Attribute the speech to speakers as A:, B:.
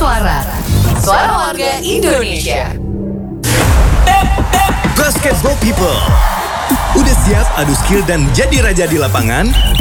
A: Suara warga Indonesia.
B: Basketball People. Udah siap adu skill dan jadi raja di lapangan?